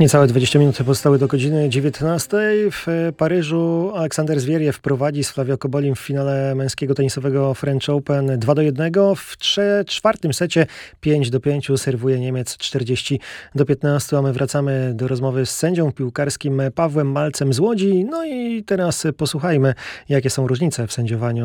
Niecałe 20 minut pozostały do godziny 19. W Paryżu Aleksander Zwieriew prowadzi z Flavio Cobolim w finale męskiego tenisowego French Open 2-1. W czwartym secie 5-5 serwuje Niemiec 40-15. A my wracamy do rozmowy z sędzią piłkarskim Pawłem Malcem z Łodzi. No i teraz posłuchajmy, jakie są różnice w sędziowaniu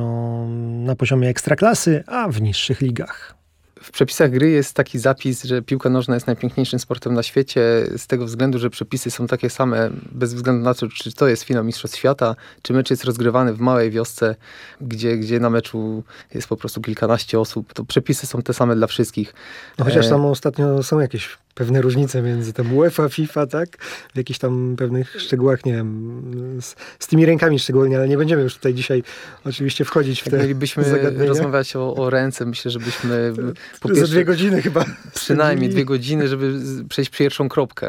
na poziomie ekstraklasy, a w niższych ligach. W przepisach gry jest taki zapis, że piłka nożna jest najpiękniejszym sportem na świecie z tego względu, że przepisy są takie same bez względu na to, czy to jest finał Mistrzostw Świata, czy mecz jest rozgrywany w małej wiosce, gdzie na meczu jest po prostu kilkanaście osób. To przepisy są te same dla wszystkich. No chociaż tam ostatnio są jakieś pewne różnice między tym UEFA, FIFA, tak? W jakichś tam pewnych szczegółach, nie wiem, z tymi rękami szczególnie, ale nie będziemy już tutaj dzisiaj oczywiście wchodzić w te mielibyśmy zagadnienia. rozmawiać o ręce, myślę, żebyśmy za 2 godziny chyba. Przynajmniej 2 godziny, żeby przejść pierwszą kropkę.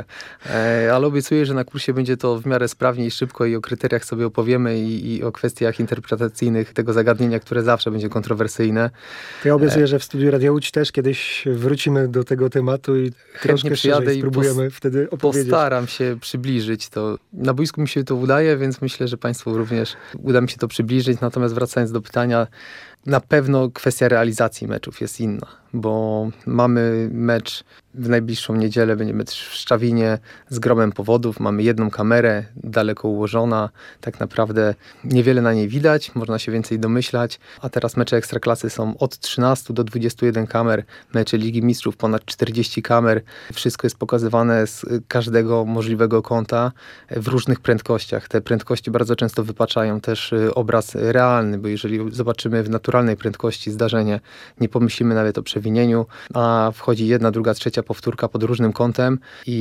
Ale obiecuję, że na kursie będzie to w miarę sprawnie i szybko i o kryteriach sobie opowiemy i o kwestiach interpretacyjnych tego zagadnienia, które zawsze będzie kontrowersyjne. To ja obiecuję, że w studiu Radia Łódź też kiedyś wrócimy do tego tematu i troszkę przyjadę i spróbujemy wtedy opowiedzieć. Postaram się przybliżyć to. Na boisku mi się to udaje, więc myślę, że Państwu również uda mi się to przybliżyć. Natomiast wracając do pytania, na pewno kwestia realizacji meczów jest inna, bo mamy mecz w najbliższą niedzielę, będzie mecz w Szczawinie z gromem powodów. Mamy jedną kamerę, daleko ułożona. Tak naprawdę niewiele na niej widać, można się więcej domyślać. A teraz mecze Ekstraklasy są od 13 do 21 kamer. Mecze Ligi Mistrzów ponad 40 kamer. Wszystko jest pokazywane z każdego możliwego kąta w różnych prędkościach. Te prędkości bardzo często wypaczają też obraz realny, bo jeżeli zobaczymy w naturalnej prędkości zdarzenie, nie pomyślimy nawet o przewinieniu, a wchodzi jedna, druga, trzecia powtórka pod różnym kątem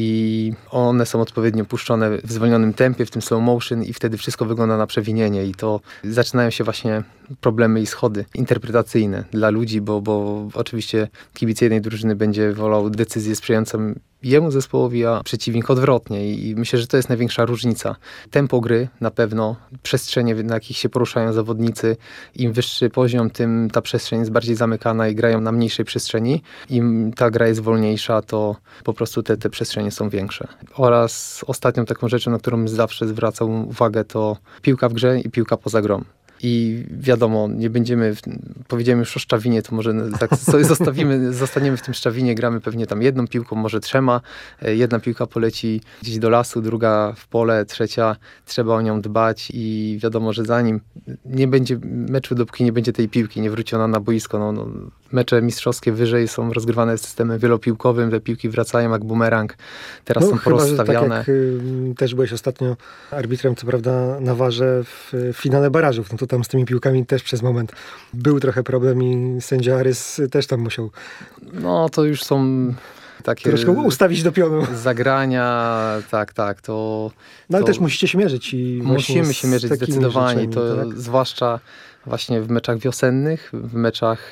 i one są odpowiednio puszczone w zwolnionym tempie, w tym slow motion i wtedy wszystko wygląda na przewinienie i to zaczynają się właśnie problemy i schody interpretacyjne dla ludzi, bo oczywiście kibic jednej drużyny będzie wolał decyzję sprzyjającą jemu zespołowi, a przeciwnik odwrotnie i myślę, że to jest największa różnica. Tempo gry na pewno, przestrzenie, na jakich się poruszają zawodnicy, im wyższy poziom, tym ta przestrzeń jest bardziej zamykana i grają na mniejszej przestrzeni. Im ta gra jest wolniejsza, to po prostu te przestrzenie są większe. Oraz ostatnią taką rzeczą, na którą zawsze zwracam uwagę, to piłka w grze i piłka poza grą. I wiadomo, nie będziemy, powiedziałem już o Szczawinie, to może tak sobie zostaniemy w tym Szczawinie, gramy pewnie tam jedną piłką, może 3. Jedna piłka poleci gdzieś do lasu, druga w pole, trzecia, trzeba o nią dbać i wiadomo, że zanim nie będzie meczu, dopóki nie będzie tej piłki, nie wróci ona na boisko. Mecze mistrzowskie wyżej są rozgrywane systemem wielopiłkowym, te piłki wracają jak bumerang, teraz są porozstawiane. Tak jak też byłeś ostatnio arbitrem, co prawda na warze w finale barażów, no to tam z tymi piłkami też przez moment był trochę problem i sędzia Arys też tam musiał... No to już są takie... Troszkę ustawić do pionu. Zagrania, tak, to... No ale też musicie się mierzyć. Musimy się mierzyć zdecydowanie, rzeczami, to tak? zwłaszcza właśnie w meczach wiosennych, w meczach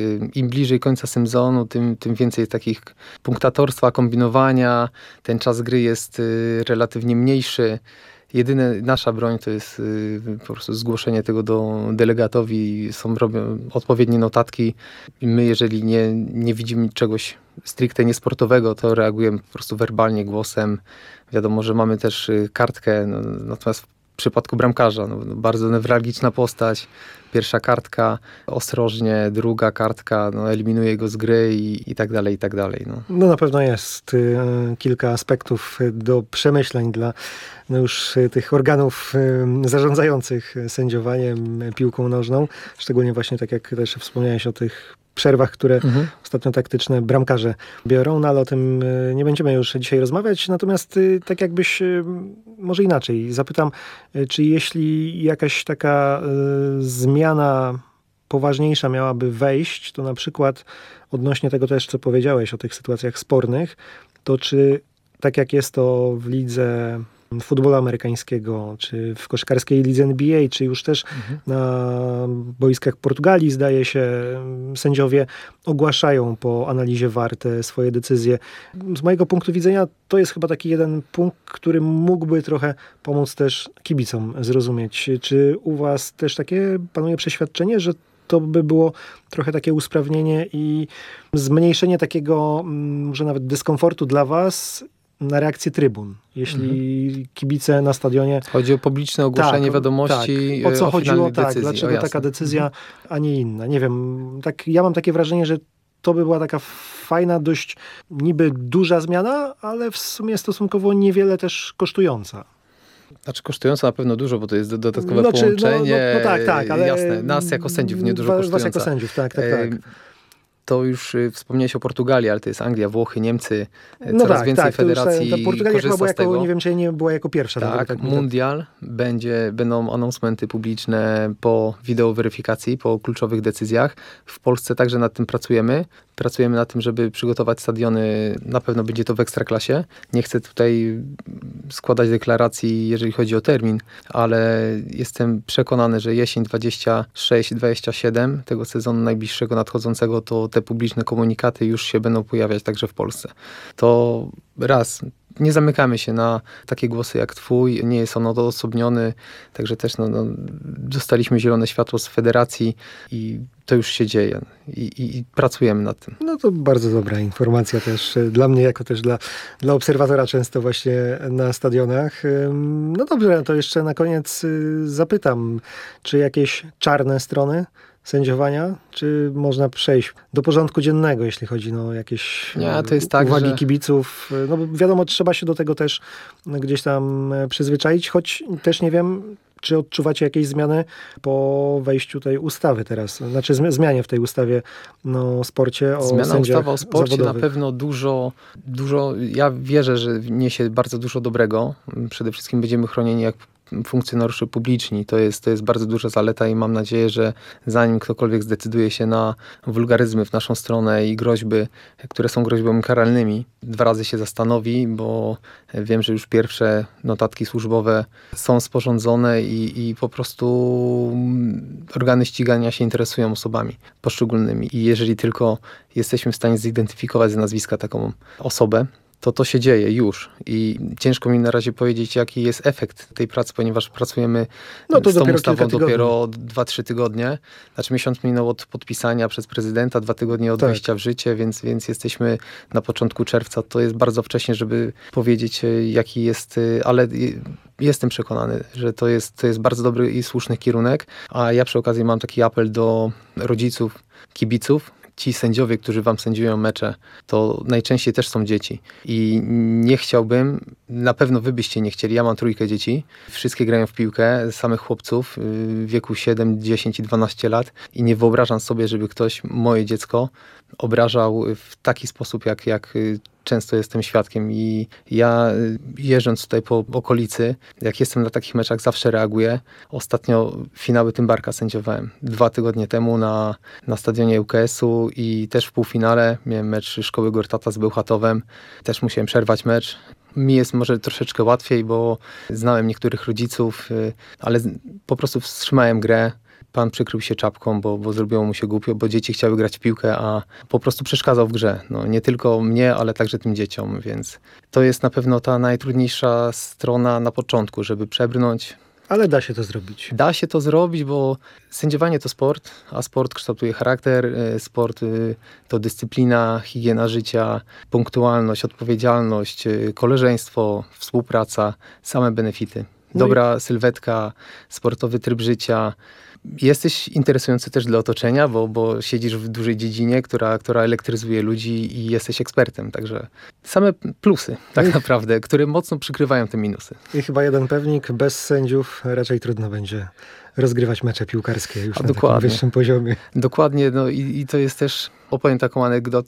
im bliżej końca sezonu, tym więcej takich punktatorstwa, kombinowania, ten czas gry jest relatywnie mniejszy. Jedyna nasza broń to jest po prostu zgłoszenie tego delegatowi, robią odpowiednie notatki. My, jeżeli nie widzimy czegoś stricte niesportowego, to reagujemy po prostu werbalnie, głosem. Wiadomo, że mamy też kartkę, natomiast w przypadku bramkarza, bardzo newralgiczna postać. Pierwsza kartka, ostrożnie, druga kartka, eliminuje go z gry i tak dalej, i tak dalej. No na pewno jest kilka aspektów do przemyśleń dla już tych organów zarządzających sędziowaniem piłką nożną. Szczególnie właśnie tak jak też wspomniałeś o tych przerwach, które ostatnio taktyczne bramkarze biorą, no ale o tym nie będziemy już dzisiaj rozmawiać. Natomiast tak jakbyś, może inaczej, zapytam, czy jeśli jakaś taka zmiana poważniejsza miałaby wejść, to na przykład odnośnie tego też, co powiedziałeś o tych sytuacjach spornych, to czy tak jak jest to w lidze futbolu amerykańskiego, czy w koszykarskiej lidze NBA, czy już też na boiskach Portugalii, zdaje się, sędziowie ogłaszają po analizie VAR te swoje decyzje. Z mojego punktu widzenia to jest chyba taki jeden punkt, który mógłby trochę pomóc też kibicom zrozumieć. Czy u was też takie panuje przeświadczenie, że to by było trochę takie usprawnienie i zmniejszenie takiego może nawet dyskomfortu dla was na reakcję trybun. Jeśli kibice na stadionie... Chodzi o publiczne ogłoszenie wiadomości tak. O co o chodziło, finalnych tak, decyzji. dlaczego taka decyzja, a nie inna. Nie wiem, tak, ja mam takie wrażenie, że to by była taka fajna, dość niby duża zmiana, ale w sumie stosunkowo niewiele też kosztująca. Znaczy kosztująca na pewno dużo, bo to jest dodatkowe połączenie. No tak, ale... Jasne, nas jako sędziów nie dużo kosztująca. Was jako sędziów, tak. To już wspomniałeś o Portugalii, ale to jest Anglia, Włochy, Niemcy, coraz więcej federacji ta Portugalia chyba była z tego. Nie wiem, czy nie była jako pierwsza. Tak, mundial, będą announcementy publiczne po wideoweryfikacji, po kluczowych decyzjach. W Polsce także nad tym pracujemy. Pracujemy nad tym, żeby przygotować stadiony. Na pewno będzie to w Ekstraklasie. Nie chcę tutaj składać deklaracji, jeżeli chodzi o termin, ale jestem przekonany, że jesień 26-27 tego sezonu najbliższego nadchodzącego, to te publiczne komunikaty już się będą pojawiać także w Polsce. To raz, nie zamykamy się na takie głosy jak twój, nie jest on odosobniony, także też dostaliśmy zielone światło z federacji i to już się dzieje i pracujemy nad tym. No to bardzo dobra informacja też dla mnie, jako też dla obserwatora często właśnie na stadionach. No dobrze, to jeszcze na koniec zapytam, czy jakieś czarne strony sędziowania, czy można przejść do porządku dziennego, jeśli chodzi o jakieś to jest tak, uwagi że... kibiców. No bo wiadomo, trzeba się do tego też gdzieś tam przyzwyczaić, choć też nie wiem, czy odczuwacie jakieś zmiany po wejściu tej ustawy teraz? Znaczy zmianie w tej ustawie o sporcie, o Zmiana ustawa o sporcie zawodowych. na pewno dużo, ja wierzę, że wniesie bardzo dużo dobrego. Przede wszystkim będziemy chronieni jak funkcjonariusze publiczni. To jest bardzo duża zaleta i mam nadzieję, że zanim ktokolwiek zdecyduje się na wulgaryzmy w naszą stronę i groźby, które są groźbami karalnymi, 2 razy się zastanowi, bo wiem, że już pierwsze notatki służbowe są sporządzone i po prostu organy ścigania się interesują osobami poszczególnymi. I jeżeli tylko jesteśmy w stanie zidentyfikować z nazwiska taką osobę, to się dzieje już i ciężko mi na razie powiedzieć, jaki jest efekt tej pracy, ponieważ pracujemy z tą ustawą dopiero 2-3 tygodnie. Znaczy miesiąc minął od podpisania przez prezydenta, 2 tygodnie od wejścia w życie, więc jesteśmy na początku czerwca. To jest bardzo wcześnie, żeby powiedzieć, jaki jest, ale jestem przekonany, że to jest bardzo dobry i słuszny kierunek, a ja przy okazji mam taki apel do rodziców, kibiców. Ci sędziowie, którzy wam sędziują mecze, to najczęściej też są dzieci. I nie chciałbym, na pewno wy byście nie chcieli, ja mam 3 dzieci, wszystkie grają w piłkę, samych chłopców w wieku 7, 10 i 12 lat i nie wyobrażam sobie, żeby ktoś moje dziecko obrażał w taki sposób, jak często jestem świadkiem i ja jeżdżąc tutaj po okolicy, jak jestem na takich meczach, zawsze reaguję. Ostatnio finały Tymbarka sędziowałem 2 tygodnie temu na stadionie UKS-u i też w półfinale miałem mecz Szkoły Gortata z Bełchatowem. Też musiałem przerwać mecz. Mi jest może troszeczkę łatwiej, bo znałem niektórych rodziców, ale po prostu wstrzymałem grę. Pan przykrył się czapką, bo zrobiło mu się głupio, bo dzieci chciały grać w piłkę, a po prostu przeszkadzał w grze. No, nie tylko mnie, ale także tym dzieciom, więc to jest na pewno ta najtrudniejsza strona na początku, żeby przebrnąć. Ale da się to zrobić. Da się to zrobić, bo sędziowanie to sport, a sport kształtuje charakter, sport to dyscyplina, higiena życia, punktualność, odpowiedzialność, koleżeństwo, współpraca, same benefity. Dobra sylwetka, sportowy tryb życia. Jesteś interesujący też dla otoczenia, bo siedzisz w dużej dziedzinie, która elektryzuje ludzi i jesteś ekspertem. Także same plusy tak naprawdę, które mocno przykrywają te minusy. I chyba jeden pewnik, bez sędziów raczej trudno będzie rozgrywać mecze piłkarskie już na takim wyższym poziomie. Dokładnie, no i to jest też, opowiem taką